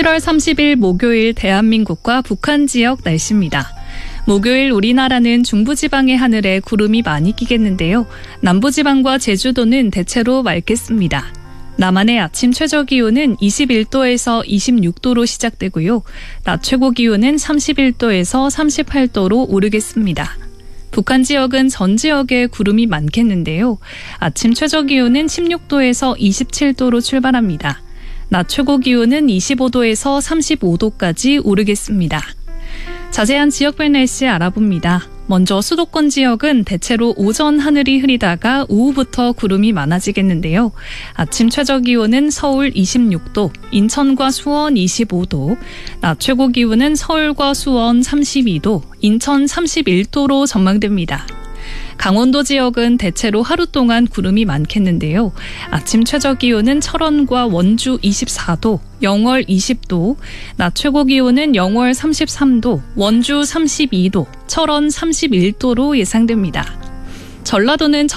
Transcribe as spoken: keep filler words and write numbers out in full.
칠월 삼십일 목요일 대한민국과 북한 지역 날씨입니다. 목요일 우리나라는 중부지방의 하늘에 구름이 많이 끼겠는데요. 남부지방과 제주도는 대체로 맑겠습니다. 남한의 아침 최저기온은 이십일 도에서 이십육 도로 시작되고요. 낮 최고기온은 삼십일 도에서 삼십팔 도로 오르겠습니다. 북한 지역은 전 지역에 구름이 많겠는데요. 아침 최저기온은 십육 도에서 이십칠 도로 출발합니다. 낮 최고기온은 이십오 도에서 삼십오 도까지 오르겠습니다. 자세한 지역별 날씨 알아봅니다. 먼저 수도권 지역은 대체로 오전 하늘이 흐리다가 오후부터 구름이 많아지겠는데요. 아침 최저기온은 서울 이십육 도, 인천과 수원 이십오 도, 낮 최고기온은 서울과 수원 삼십이 도, 인천 삼십일 도로 전망됩니다. 강원도 지역은 대체로 하루 동안 구름이 많겠는데요. 아침 최저기온은 철원과 원주 이십사 도, 영월 이십 도, 낮 최고기온은 영월 삼십삼 도, 원주 삼십이 도, 철원 삼십일 도로 예상됩니다. 전라도는